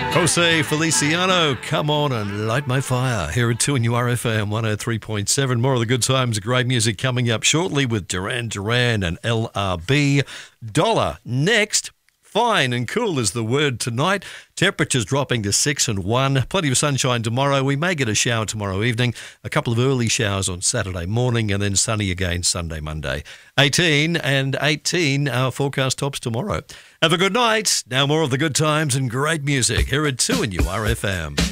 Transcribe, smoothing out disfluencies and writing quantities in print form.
Jose Feliciano, come on and light my fire. Here at 2 and URFM 103.7. More of the good times, great music coming up shortly with Duran Duran and LRB. Dollar next. Fine and cool is the word tonight. Temperatures dropping to 6 and 1. Plenty of sunshine tomorrow. We may get a shower tomorrow evening. A couple of early showers on Saturday morning and then sunny again Sunday, Monday. 18 and 18, our forecast tops tomorrow. Have a good night. Now more of the good times and great music here at 2 and URFM.